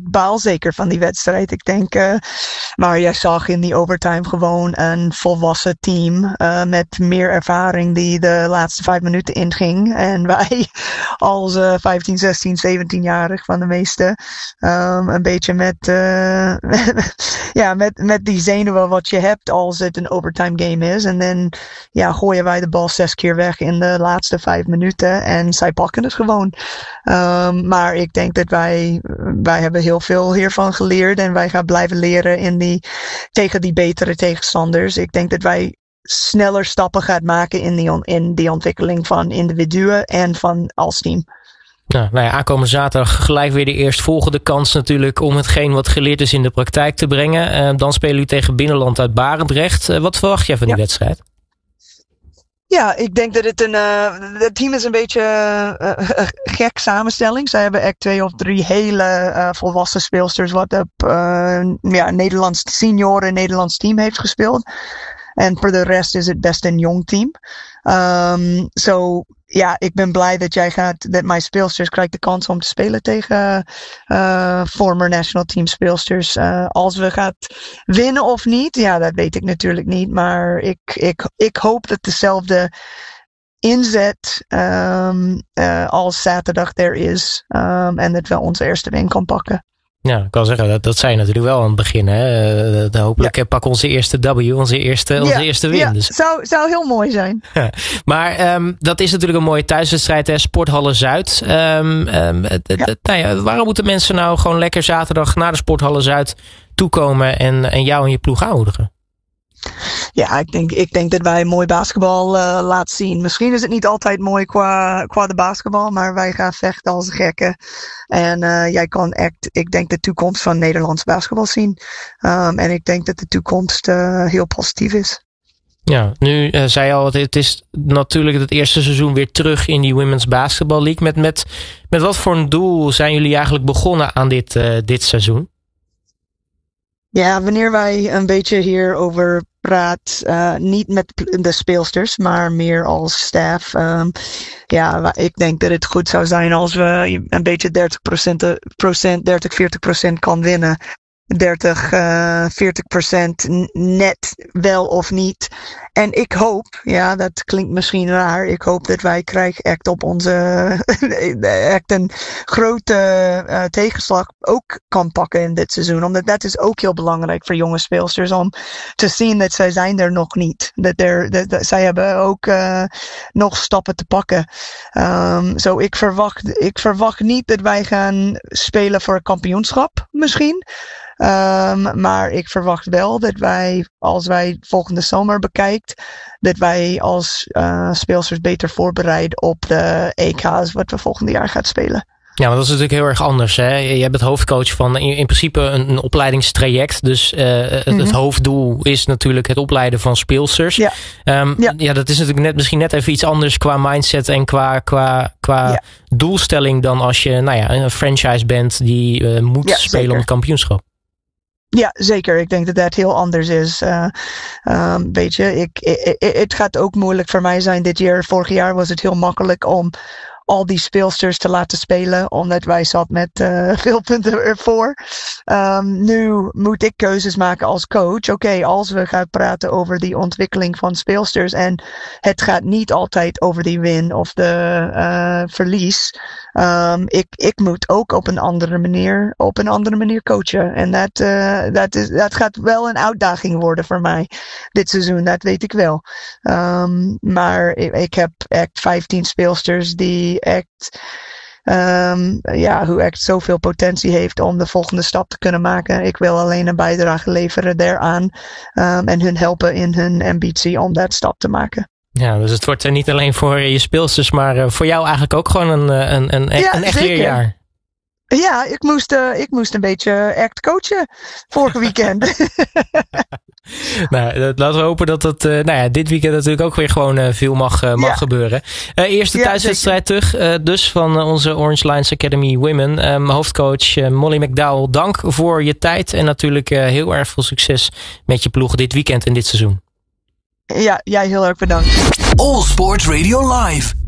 baal zeker van die wedstrijd. Ik denk, maar jij zag in die overtime gewoon een volwassen team met meer ervaring die de laatste 5 minuten inging. En wij als 15, 16, 17-jarig van de meeste een beetje met die zenuwen wat je hebt als het een overtime game is. En dan gooien wij de bal 6 keer weg in de laatste 5 minuten en zij pakken het gewoon. Maar ik denk dat wij hebben heel veel hiervan geleerd en wij gaan blijven leren tegen die betere tegenstanders. Ik denk dat wij sneller stappen gaan maken in die ontwikkeling van individuen en van als team. Aankomende zaterdag gelijk weer de eerstvolgende kans natuurlijk om hetgeen wat geleerd is in de praktijk te brengen. Dan spelen jullie tegen Binnenland uit Barendrecht. Wat verwacht jij van die wedstrijd? Ja, ik denk dat het team is een beetje gek samenstelling. Zij hebben echt 2 of 3 hele volwassen speelsters wat op Nederlands senioren Nederlands team heeft gespeeld. En voor de rest is het best een jong team. Ik ben blij dat mijn speelsters krijgt de kans om te spelen tegen former national team speelsters. Als we gaan winnen of niet, dat weet ik natuurlijk niet. Maar ik hoop dat dezelfde inzet als zaterdag er is. En dat we onze eerste win kan pakken. Ja, ik kan zeggen, dat zei je natuurlijk wel aan het begin. Hè? Hopelijk pakken onze eerste W, onze eerste win. Ja, dus. zou heel mooi zijn. Maar dat is natuurlijk een mooie thuiswedstrijd, hè? Sporthallen Zuid. Waarom moeten mensen nou gewoon lekker zaterdag naar de Sporthallen Zuid toekomen en jou en je ploeg aanmoedigen? Ja, ik denk dat wij mooi basketbal laten zien. Misschien is het niet altijd mooi qua de basketbal, maar wij gaan vechten als gekken. En jij kan echt, ik denk, de toekomst van Nederlands basketbal zien. En ik denk dat de toekomst heel positief is. Ja, nu zei je al, het is natuurlijk het eerste seizoen weer terug in die Women's Basketball League. Met wat voor een doel zijn jullie eigenlijk begonnen aan dit seizoen? Ja, wanneer wij een beetje hierover praat, niet met de speelsters, maar meer als staff. Ik denk dat het goed zou zijn als we een beetje 30-40% kan winnen. 30-40% net wel of niet. En ik hoop, dat klinkt misschien raar, ik hoop dat wij krijgen echt op onze echt een grote tegenslag ook kan pakken in dit seizoen. Omdat dat is ook heel belangrijk voor jonge speelsters om te zien dat zij zijn er nog niet. Dat zij hebben ook nog stappen te pakken. Ik verwacht niet dat wij gaan spelen voor een kampioenschap misschien. Maar ik verwacht wel dat wij, als wij volgende zomer bekijkt, dat wij als speelsters beter voorbereiden op de EK's wat we volgende jaar gaan spelen. Ja, maar dat is natuurlijk heel erg anders. Hè? Je bent hoofdcoach van in principe een opleidingstraject. Dus het hoofddoel is natuurlijk het opleiden van speelsters. Ja. Dat is natuurlijk misschien net even iets anders qua mindset en qua doelstelling dan als je een franchise bent die moet spelen om het kampioenschap. Ja, zeker. Ik denk dat dat heel anders is. Weet je, het gaat ook moeilijk voor mij zijn dit jaar. Vorig jaar was het heel makkelijk om al die speelsters te laten spelen, omdat wij zat met veel punten ervoor. Nu moet ik keuzes maken als coach. Oké, als we gaan praten over die ontwikkeling van speelsters en het gaat niet altijd over die win of de verlies. Ik moet ook op een andere manier coachen. En dat gaat wel een uitdaging worden voor mij dit seizoen, dat weet ik wel. Maar ik heb echt 15 speelsters die hoe echt zoveel potentie heeft om de volgende stap te kunnen maken. Ik wil alleen een bijdrage leveren daaraan en hun helpen in hun ambitie om dat stap te maken. Ja, dus het wordt niet alleen voor je speelsters, maar voor jou eigenlijk ook gewoon een echt leerjaar. Ja, ik moest een beetje echt coachen vorige weekend. Laten we hopen dat het dit weekend natuurlijk ook weer gewoon veel mag gebeuren. Eerste thuiswedstrijd terug, dus van onze Orange Lions Academy Women. Hoofdcoach Molly McDowell, dank voor je tijd en natuurlijk heel erg veel succes met je ploeg dit weekend en dit seizoen. Ja, jij heel erg bedankt. All Sports Radio Live.